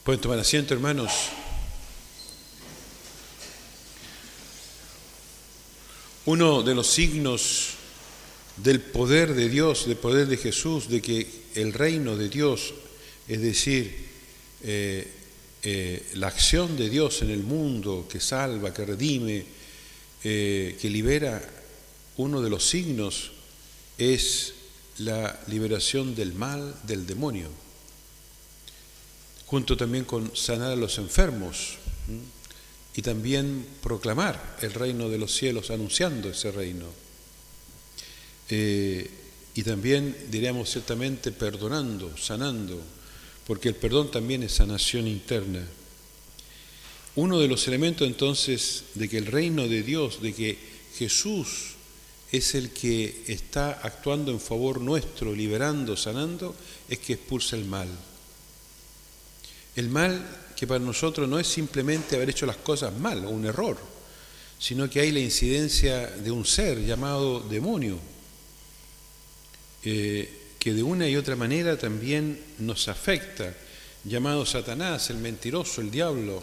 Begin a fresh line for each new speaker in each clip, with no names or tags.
Pueden tomar asiento, hermanos. Uno de los signos del poder de Dios, del poder de Jesús, de que el reino de Dios, es decir, la acción de Dios en el mundo que salva, que redime, que libera, uno de los signos es la liberación del mal, del demonio, junto también con sanar a los enfermos y también proclamar el reino de los cielos, anunciando ese reino. Y también, diríamos ciertamente, perdonando, sanando, porque el perdón también es sanación interna. Uno de los elementos entonces de que el reino de Dios, de que Jesús es el que está actuando en favor nuestro, liberando, sanando, es que expulsa el mal. El mal que para nosotros no es simplemente haber hecho las cosas mal o un error, sino que hay la incidencia de un ser llamado demonio, que de una y otra manera también nos afecta, llamado Satanás, el mentiroso, el diablo,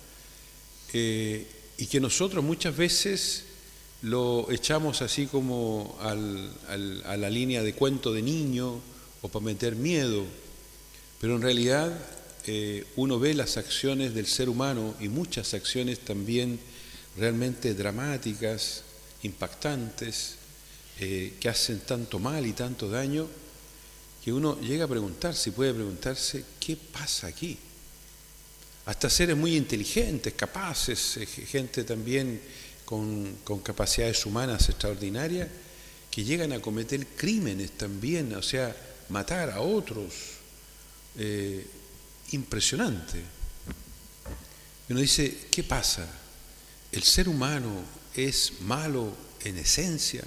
y que nosotros muchas veces lo echamos así como a la línea de cuento de niño o para meter miedo, pero en realidad uno ve las acciones del ser humano y muchas acciones también realmente dramáticas, impactantes, que hacen tanto mal y tanto daño, que uno llega a preguntarse, y puede preguntarse, ¿qué pasa aquí? Hasta seres muy inteligentes, capaces, gente también con capacidades humanas extraordinarias, que llegan a cometer crímenes también, o sea, matar a otros. Impresionante. Y uno dice, ¿qué pasa? ¿El ser humano es malo en esencia?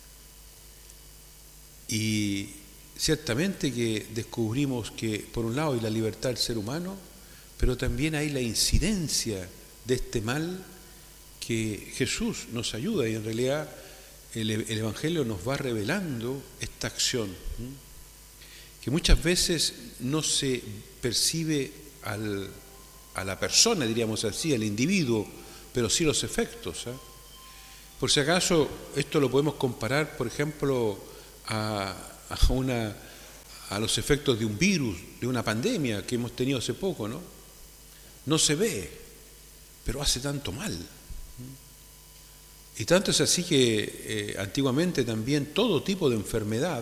Y ciertamente que descubrimos que por un lado hay la libertad del ser humano, pero también hay la incidencia de este mal que Jesús nos ayuda, y en realidad el Evangelio nos va revelando esta acción, que muchas veces no se percibe a la persona, diríamos así, al individuo, pero sí los efectos. Por si acaso, esto lo podemos comparar, por ejemplo, a los efectos de un virus, de una pandemia que hemos tenido hace poco, ¿no? No se ve, pero hace tanto mal. Y tanto es así que antiguamente también todo tipo de enfermedad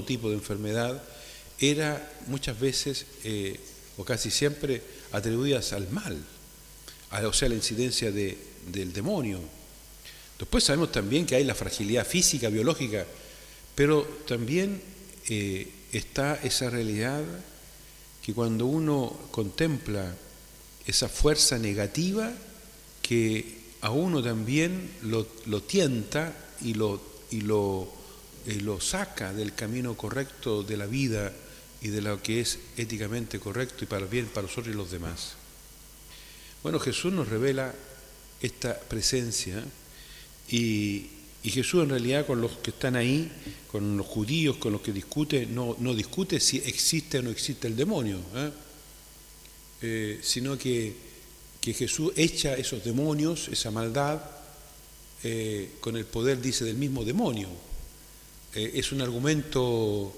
era muchas veces o casi siempre atribuidas al mal, o sea, la incidencia del demonio. Después sabemos también que hay la fragilidad física, biológica, pero también está esa realidad que cuando uno contempla esa fuerza negativa que a uno también lo tienta y lo saca del camino correcto de la vida y de lo que es éticamente correcto y para el bien para nosotros y los demás. Bueno, Jesús nos revela esta presencia y Jesús en realidad con los que están ahí, con los judíos, con los que discute, no discute si existe o no existe el demonio, sino que Jesús echa esos demonios, esa maldad, con el poder, dice, del mismo demonio. Es un argumento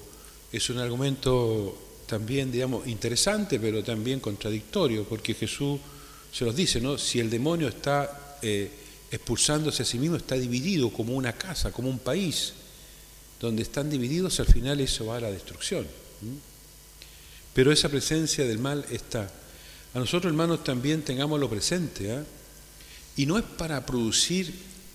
también, digamos, interesante, pero también contradictorio, porque Jesús se los dice, ¿no? Si el demonio está expulsándose a sí mismo, está dividido como una casa, como un país, donde están divididos, al final eso va a la destrucción. Pero esa presencia del mal está. A nosotros, hermanos, también tengámoslo presente, y no es para producir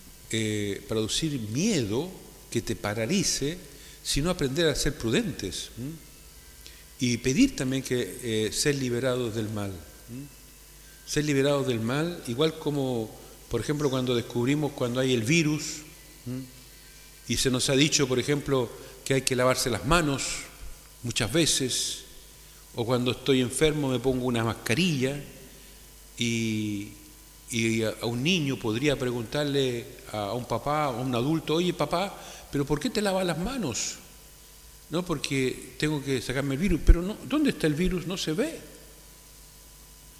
miedo que te paralice, sino aprender a ser prudentes y pedir también que ser liberados del mal. Ser liberados del mal, igual como, por ejemplo, cuando descubrimos cuando hay el virus y se nos ha dicho, por ejemplo, que hay que lavarse las manos muchas veces, o cuando estoy enfermo me pongo una mascarilla y a un niño podría preguntarle a un papá o a un adulto, oye papá, ¿pero por qué te lavas las manos? No, porque tengo que sacarme el virus, pero no, ¿dónde está el virus? No se ve.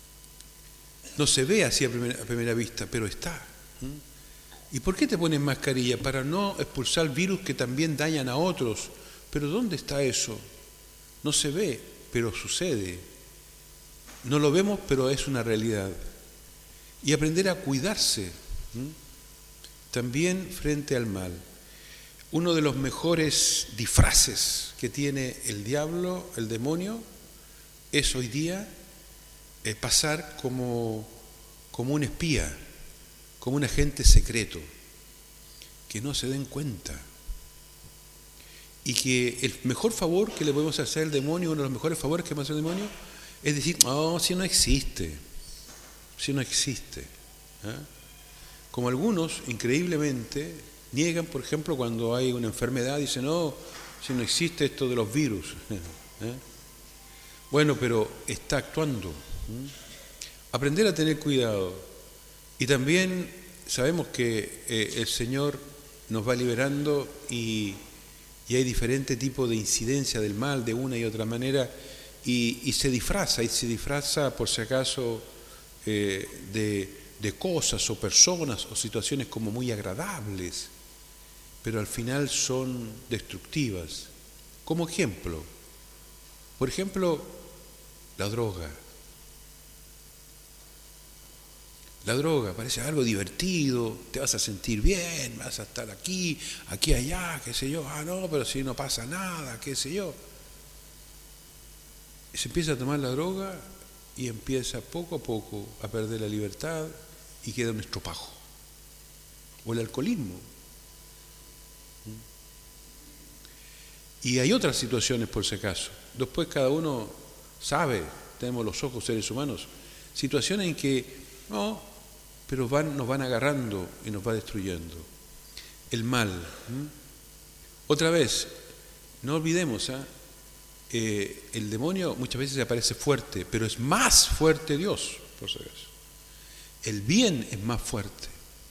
no se ve así a primera vista, pero está. ¿Y por qué te pones mascarilla? Para no expulsar virus que también dañan a otros. Pero ¿dónde está eso? No se ve, pero sucede. No lo vemos, pero es una realidad. Y aprender a cuidarse también frente al mal. Uno de los mejores disfraces que tiene el diablo, el demonio, es hoy día pasar como un espía, como un agente secreto, que no se den cuenta. Y que el mejor favor que le podemos hacer al demonio, uno de los mejores favores que podemos hacer al demonio, es decir, si no existe, Como algunos, increíblemente, niegan, por ejemplo, cuando hay una enfermedad, dicen, si no existe esto de los virus. Bueno, pero está actuando. Aprender a tener cuidado. Y también sabemos que el Señor nos va liberando y hay diferentes tipos de incidencia del mal de una y otra manera y se disfraza por si acaso de cosas o personas o situaciones como muy agradables, pero al final son destructivas. Como ejemplo, por ejemplo, la droga. La droga parece algo divertido, te vas a sentir bien, vas a estar aquí, allá, qué sé yo, pero si no pasa nada, qué sé yo. Se empieza a tomar la droga y empieza poco a poco a perder la libertad y queda un estropajo. O el alcoholismo. Y hay otras situaciones por si acaso. Después cada uno sabe, tenemos los ojos seres humanos, situaciones en que pero nos van agarrando y nos va destruyendo. El mal. Otra vez, no olvidemos, el demonio muchas veces aparece fuerte, pero es más fuerte Dios, por si acaso. El bien es más fuerte.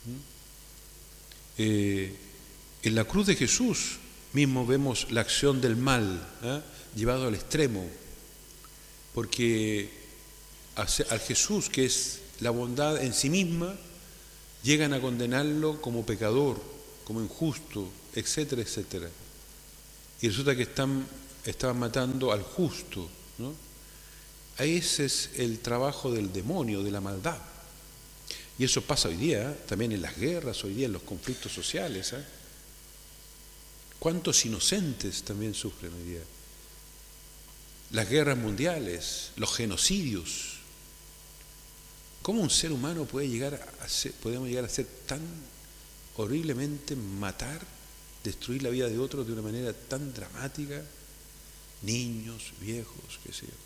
En la cruz de Jesús mismo vemos la acción del mal, llevado al extremo, porque al Jesús, que es la bondad en sí misma, llegan a condenarlo como pecador, como injusto, etcétera, etcétera. Y resulta que estaban matando al justo, ¿no? Ese es el trabajo del demonio, de la maldad. Y eso pasa hoy día, también en las guerras, hoy día en los conflictos sociales. ¿Cuántos inocentes también sufren hoy día? Las guerras mundiales, los genocidios. ¿Cómo un ser humano podemos llegar a ser tan horriblemente matar, destruir la vida de otros de una manera tan dramática? Niños, viejos, qué sé yo.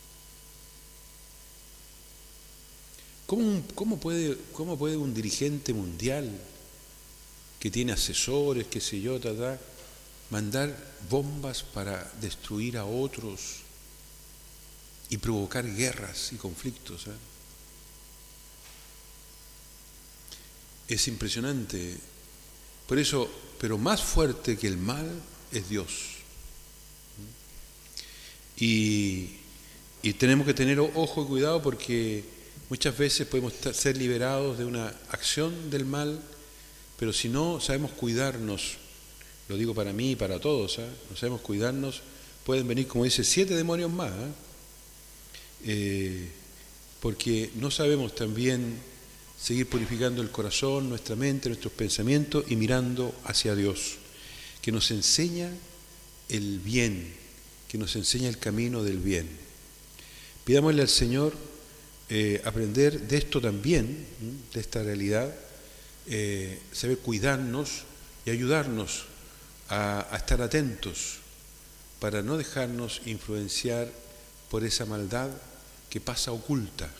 ¿Cómo puede un dirigente mundial que tiene asesores, qué sé yo, mandar bombas para destruir a otros y provocar guerras y conflictos? Es impresionante. Por eso, pero más fuerte que el mal es Dios. Y tenemos que tener ojo y cuidado porque muchas veces podemos ser liberados de una acción del mal, pero si no sabemos cuidarnos, lo digo para mí y para todos, no sabemos cuidarnos, pueden venir, como dice, 7 demonios más, porque no sabemos también seguir purificando el corazón, nuestra mente, nuestros pensamientos y mirando hacia Dios, que nos enseña el bien, que nos enseña el camino del bien. Pidámosle al Señor aprender de esto también, de esta realidad, saber cuidarnos y ayudarnos a estar atentos para no dejarnos influenciar por esa maldad que pasa oculta.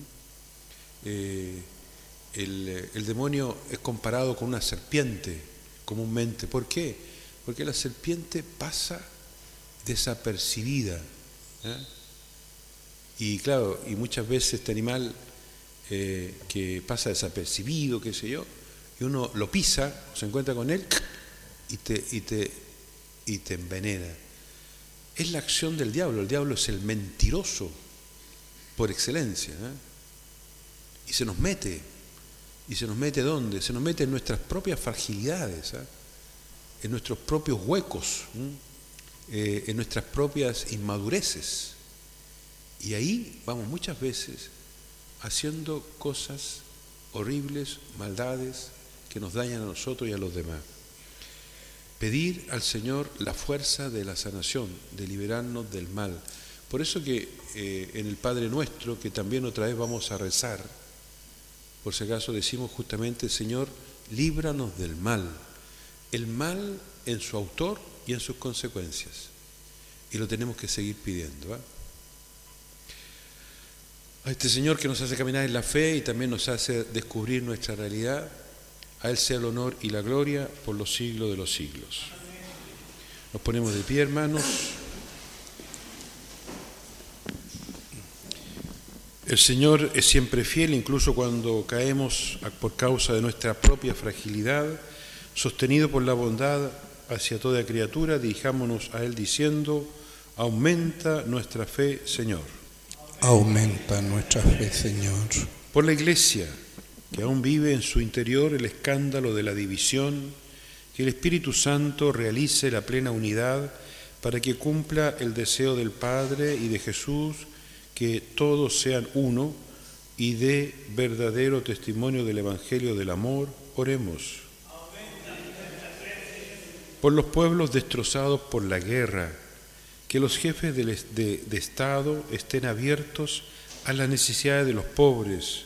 El demonio es comparado con una serpiente comúnmente. ¿Por qué? Porque la serpiente pasa desapercibida. Y claro, y muchas veces este animal que pasa desapercibido, qué sé yo, y uno lo pisa, o se encuentra con él y te envenena. Es la acción del diablo. El diablo es el mentiroso por excelencia. y se nos mete. ¿Y se nos mete dónde? Se nos mete en nuestras propias fragilidades, en nuestros propios huecos, en nuestras propias inmadureces. Y ahí vamos muchas veces haciendo cosas horribles, maldades, que nos dañan a nosotros y a los demás. Pedir al Señor la fuerza de la sanación, de liberarnos del mal. Por eso que en el Padre Nuestro, que también otra vez vamos a rezar, por si acaso decimos justamente, Señor, líbranos del mal. El mal en su autor y en sus consecuencias. Y lo tenemos que seguir pidiendo. A este Señor que nos hace caminar en la fe y también nos hace descubrir nuestra realidad, a Él sea el honor y la gloria por los siglos de los siglos. Nos ponemos de pie, hermanos. El Señor es siempre fiel, incluso cuando caemos por causa de nuestra propia fragilidad. Sostenido por la bondad hacia toda criatura, dirijámonos a Él diciendo: aumenta nuestra fe, Señor.
Aumenta nuestra fe, Señor.
Por la Iglesia, que aún vive en su interior el escándalo de la división, que el Espíritu Santo realice la plena unidad para que cumpla el deseo del Padre y de Jesús, que todos sean uno y dé verdadero testimonio del Evangelio del amor. Oremos. Por los pueblos destrozados por la guerra, que los jefes de Estado estén abiertos a las necesidades de los pobres,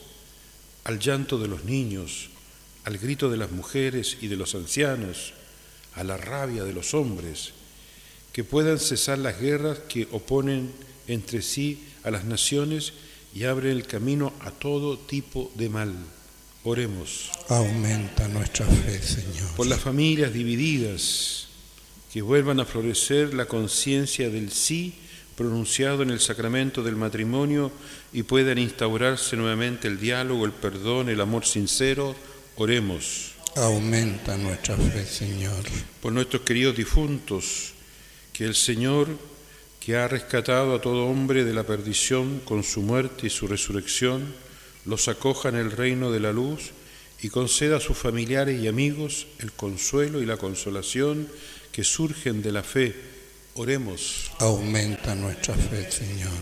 al llanto de los niños, al grito de las mujeres y de los ancianos, a la rabia de los hombres, que puedan cesar las guerras que oponen entre sí a las naciones y abren el camino a todo tipo de mal. Oremos.
Aumenta nuestra fe, Señor.
Por las familias divididas, que vuelvan a florecer la conciencia del sí pronunciado en el sacramento del matrimonio y puedan instaurarse nuevamente el diálogo, el perdón, el amor sincero. Oremos.
Aumenta nuestra fe, Señor.
Por nuestros queridos difuntos, que el Señor, que ha rescatado a todo hombre de la perdición con su muerte y su resurrección, los acoja en el reino de la luz y conceda a sus familiares y amigos el consuelo y la consolación que surgen de la fe. Oremos.
Aumenta nuestra fe, Señor.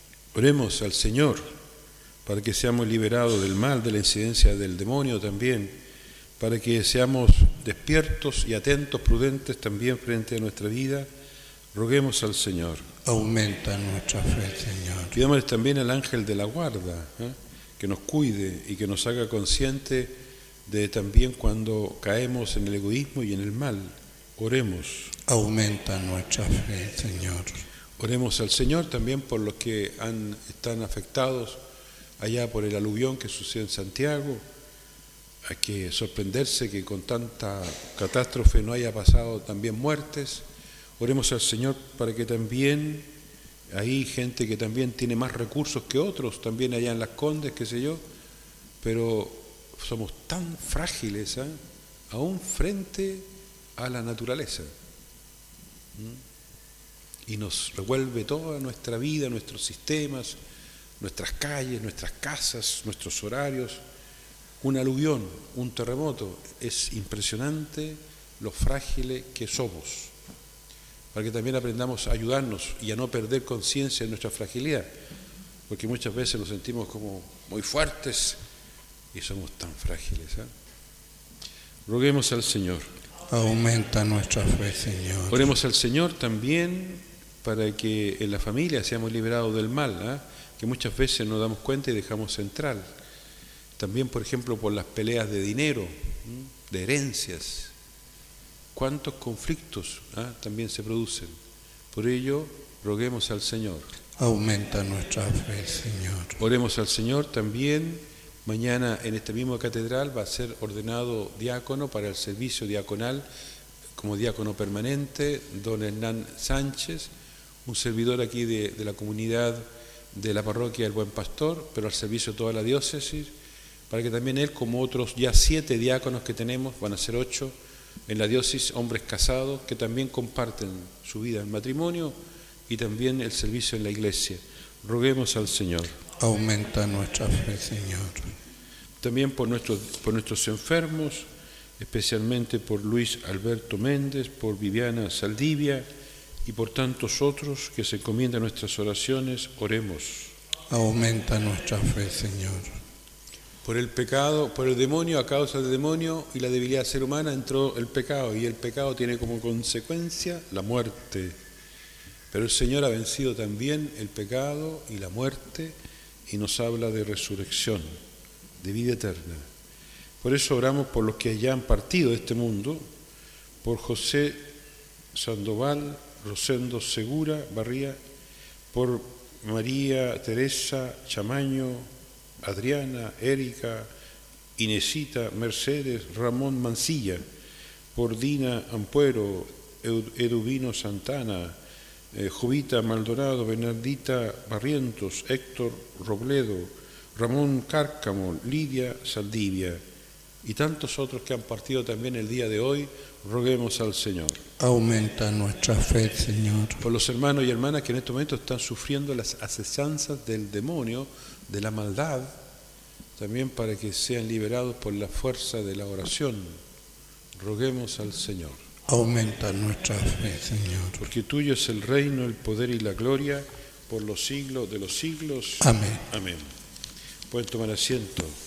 Oremos al Señor para que seamos liberados del mal, de la incidencia del demonio también, para que seamos despiertos y atentos, prudentes también frente a nuestra vida. Roguemos al Señor.
Aumenta nuestra fe, Señor.
Pidámosle también al ángel de la guarda, que nos cuide y que nos haga consciente de también cuando caemos en el egoísmo y en el mal. Oremos.
Aumenta nuestra fe, Señor.
Oremos al Señor también por los que están afectados allá por el aluvión que sucede en Santiago. Hay que sorprenderse que con tanta catástrofe no haya pasado también muertes. Oremos al Señor para que también hay gente que también tiene más recursos que otros, también allá en Las Condes, qué sé yo, pero somos tan frágiles, aún frente a la naturaleza. Y nos revuelve toda nuestra vida, nuestros sistemas, nuestras calles, nuestras casas, nuestros horarios. Un aluvión, un terremoto, es impresionante lo frágiles que somos. Para que también aprendamos a ayudarnos y a no perder conciencia de nuestra fragilidad, porque muchas veces nos sentimos como muy fuertes y somos tan frágiles. Roguemos al Señor.
Aumenta nuestra fe, Señor.
Oremos al Señor también para que en la familia seamos liberados del mal, que muchas veces nos damos cuenta y dejamos central. También, por ejemplo, por las peleas de dinero, de herencias. ¿Cuántos conflictos también se producen? Por ello, roguemos al Señor.
Aumenta nuestra fe, Señor.
Oremos al Señor también. Mañana en esta misma catedral va a ser ordenado diácono para el servicio diaconal, como diácono permanente, don Hernán Sánchez, un servidor aquí de la comunidad de la parroquia del Buen Pastor, pero al servicio de toda la diócesis, para que también él, como otros ya 7 diáconos que tenemos, van a ser 8, en la diócesis, hombres casados que también comparten su vida en matrimonio y también el servicio en la iglesia. Roguemos al Señor.
Aumenta nuestra fe, Señor.
También por nuestros enfermos, especialmente por Luis Alberto Méndez, por Viviana Saldivia y por tantos otros que se encomiendan nuestras oraciones, oremos.
Aumenta nuestra fe, Señor.
Por el pecado, por el demonio, a causa del demonio y la debilidad ser humana entró el pecado, y el pecado tiene como consecuencia la muerte. Pero el Señor ha vencido también el pecado y la muerte y nos habla de resurrección, de vida eterna. Por eso oramos por los que ya han partido de este mundo, por José Sandoval, Rosendo Segura Barría, por María Teresa Chamaño, Adriana, Erika, Inesita, Mercedes, Ramón Mancilla, por Dina Ampuero, Eduvino Santana, Jovita Maldonado, Bernardita Barrientos, Héctor Robledo, Ramón Cárcamo, Lidia Saldivia y tantos otros que han partido también el día de hoy, roguemos al Señor.
Aumenta nuestra fe, Señor.
Por los hermanos y hermanas que en este momento están sufriendo las asechanzas del demonio, de la maldad, también para que sean liberados por la fuerza de la oración, roguemos al Señor.
Aumenta nuestra fe, Señor.
Porque tuyo es el reino, el poder y la gloria, por los siglos de los siglos.
Amén.
Amén. Pueden tomar asiento.